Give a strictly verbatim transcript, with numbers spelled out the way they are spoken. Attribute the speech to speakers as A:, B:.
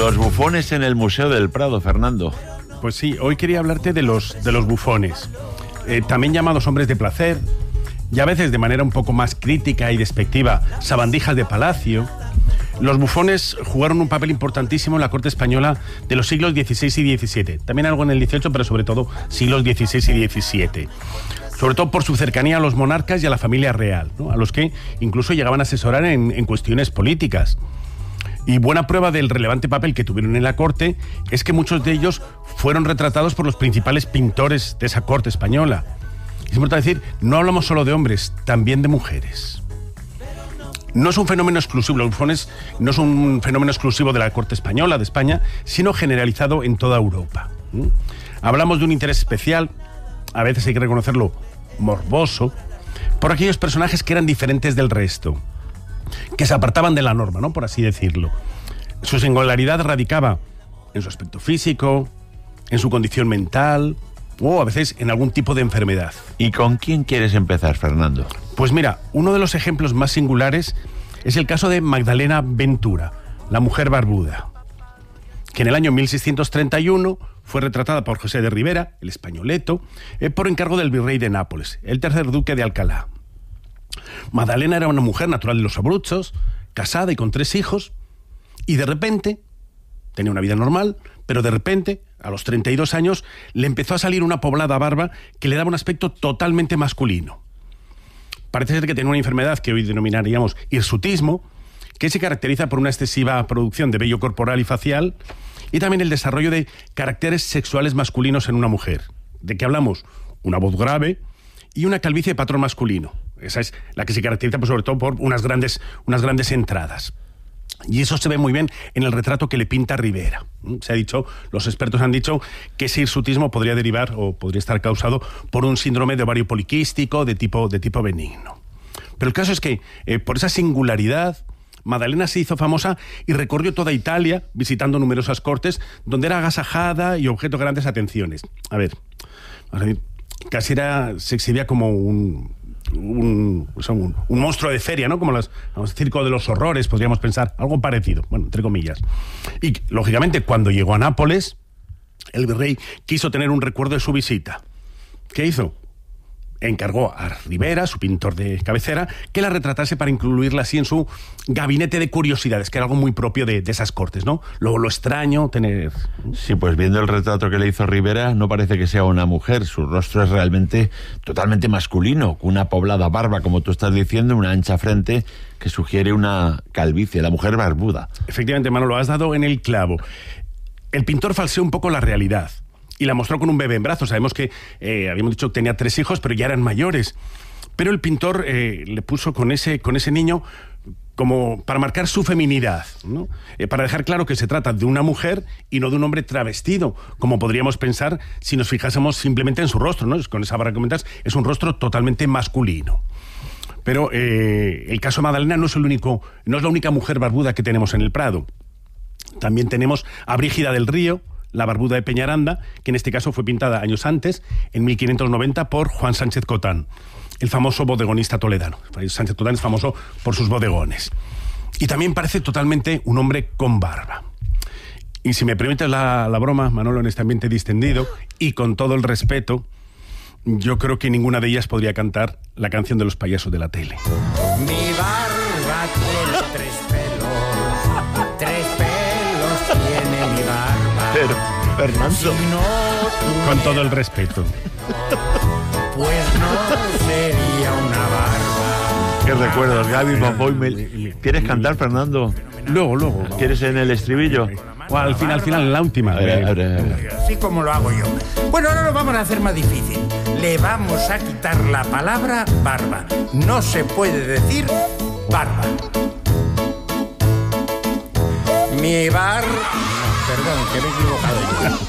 A: Los bufones en el Museo del Prado, Fernando.
B: Pues sí, hoy quería hablarte de los, de los bufones, eh, también llamados hombres de placer, y a veces de manera un poco más crítica y despectiva, sabandijas de palacio. Los bufones jugaron un papel importantísimo en la corte española de los siglos dieciséis y diecisiete. También algo en el dieciocho, pero sobre todo siglos dieciséis y diecisiete. Sobre todo por su cercanía a los monarcas y a la familia real, ¿no? A los que incluso llegaban a asesorar en, en cuestiones políticas. Y buena prueba del relevante papel que tuvieron en la corte es que muchos de ellos fueron retratados por los principales pintores de esa corte española. Es importante decir, no hablamos solo de hombres, también de mujeres. No es un fenómeno exclusivo, los bufones no es un fenómeno exclusivo de la corte española, de España, sino generalizado en toda Europa. ¿Mm? Hablamos de un interés especial, a veces hay que reconocerlo, morboso, por aquellos personajes que eran diferentes del resto, que se apartaban de la norma, ¿no?, por así decirlo. Su singularidad radicaba en su aspecto físico, en su condición mental o a veces en algún tipo de enfermedad.
A: ¿Y con quién quieres empezar, Fernando?
B: Pues mira, uno de los ejemplos más singulares es el caso de Magdalena Ventura, la mujer barbuda, que en el año mil seiscientos treinta y uno fue retratada por José de Ribera, el españoleto, eh, por encargo del virrey de Nápoles, el tercer duque de Alcalá. Magdalena era una mujer natural de los Abruzos, casada y con tres hijos, y de repente, tenía una vida normal, pero de repente, a los treinta y dos años, le empezó a salir una poblada barba que le daba un aspecto totalmente masculino. Parece ser que tenía una enfermedad que hoy denominaríamos hirsutismo, que se caracteriza por una excesiva producción de vello corporal y facial, y también el desarrollo de caracteres sexuales masculinos en una mujer. ¿De qué hablamos? Una voz grave y una calvicie de patrón masculino. Esa es la que se caracteriza, pues, sobre todo por unas grandes, unas grandes entradas. Y eso se ve muy bien en el retrato que le pinta Ribera. Se ha dicho, los expertos han dicho que ese hirsutismo podría derivar o podría estar causado por un síndrome de ovario poliquístico de tipo, de tipo benigno. Pero el caso es que, eh, por esa singularidad, Magdalena se hizo famosa y recorrió toda Italia visitando numerosas cortes donde era agasajada y objeto de grandes atenciones. A ver, vamos a decir, casi era, se exhibía como un... Un, un, un monstruo de feria, ¿no? Como los, vamos, el circo de los horrores, podríamos pensar, algo parecido, bueno, entre comillas. Y, lógicamente, cuando llegó a Nápoles, el virrey quiso tener un recuerdo de su visita. ¿Qué hizo? Encargó a Ribera, su pintor de cabecera, que la retratase para incluirla así en su gabinete de curiosidades, que era algo muy propio de, de esas cortes, ¿no? Lo, lo extraño, tener...
A: Sí, pues viendo el retrato que le hizo Ribera, no parece que sea una mujer. Su rostro es realmente totalmente masculino, con una poblada barba, como tú estás diciendo, una ancha frente que sugiere una calvicie, la mujer barbuda.
B: Efectivamente, Manolo, has dado en el clavo. El pintor falseó un poco la realidad y la mostró con un bebé en brazos. Sabemos que, eh, habíamos dicho que tenía tres hijos, pero ya eran mayores. Pero el pintor eh, le puso con ese, con ese niño como para marcar su feminidad, ¿no? Eh, para dejar claro que se trata de una mujer y no de un hombre travestido, como podríamos pensar si nos fijásemos simplemente en su rostro, ¿no? Con esa barra que comentas, es un rostro totalmente masculino. Pero eh, el caso de Magdalena no es el único, no es la única mujer barbuda que tenemos en el Prado. También tenemos a Brígida del Río, la barbuda de Peñaranda, que en este caso fue pintada años antes, en mil quinientos noventa, por Juan Sánchez Cotán, el famoso bodegonista toledano. Sánchez Cotán es famoso por sus bodegones. Y también parece totalmente un hombre con barba. Y si me permites la, la broma, Manolo, en este ambiente distendido, y con todo el respeto, yo creo que ninguna de ellas podría cantar la canción de los payasos de la tele.
C: Mi barba tiene tres pelos, tres pelos tiene mi barba.
A: Pero, Fernando...
C: Si no
B: Con todo el respeto.
C: pues no sería una barba.
A: Qué recuerdos, Gaby, Papoy, me... ¿Quieres cantar, Fernando?
B: Luego, luego.
A: ¿Quieres en el estribillo?
B: O al final, al final, en la última.
A: A ver, a ver, a ver.
C: Así como lo hago yo. Bueno, ahora lo vamos a hacer más difícil. Le vamos a quitar la palabra barba. No se puede decir barba. Mi bar... Perdón, que me he equivocado yo.